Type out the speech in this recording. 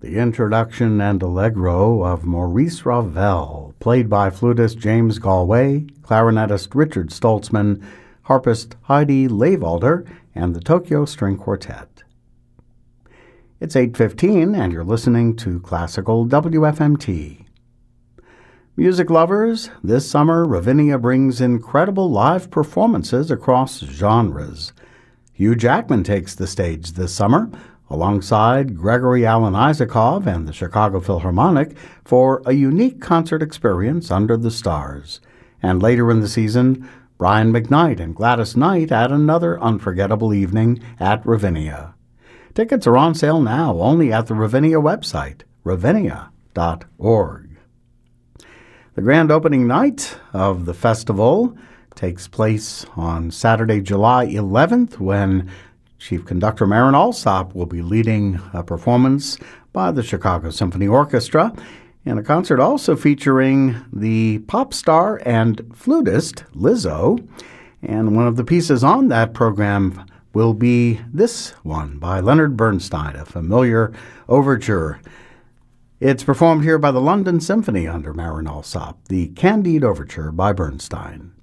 The introduction and allegro of Maurice Ravel, played by flutist James Galway, clarinetist Richard Stoltzman, harpist Heidi Leyvalder, and the Tokyo String Quartet. It's 8:15, and you're listening to Classical WFMT. Music lovers, this summer Ravinia brings incredible live performances across genres. Hugh Jackman takes the stage this summer, alongside Gregory Alan Isakov and the Chicago Philharmonic, for a unique concert experience under the stars. And later in the season, Brian McKnight and Gladys Knight add another unforgettable evening at Ravinia. Tickets are on sale now only at the Ravinia website, ravinia.org. The grand opening night of the festival takes place on Saturday, July 11th, when Chief Conductor Marin Alsop will be leading a performance by the Chicago Symphony Orchestra, and a concert also featuring the pop star and flutist Lizzo. And one of the pieces on that program will be this one by Leonard Bernstein, a familiar overture. It's performed here by the London Symphony under Marin Alsop, the Candide Overture by Bernstein.